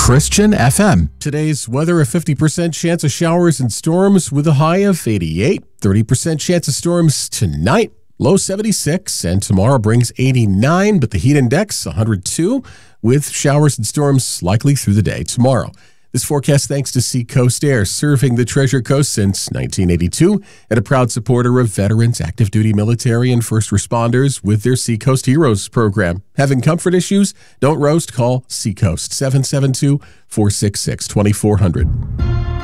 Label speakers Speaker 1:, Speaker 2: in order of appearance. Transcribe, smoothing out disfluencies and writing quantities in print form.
Speaker 1: Christian FM. Today's weather, a 50% chance of showers and storms with a high of 88. 30% chance of storms tonight, low 76. And tomorrow brings 89, but the heat index 102 with showers and storms likely through the day tomorrow. This forecast thanks to Seacoast Air, serving the Treasure Coast since 1982, and a proud supporter of veterans, active duty military, and first responders with their Seacoast Heroes program. Having comfort issues? Don't roast. Call Seacoast 772-466-2400.